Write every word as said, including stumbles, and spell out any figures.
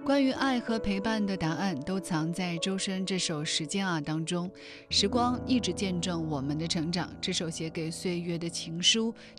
关于爱和陪伴的答案都藏在周深这首《时间啊》当中。时光一直见证我们的成长，这首写给岁月的情书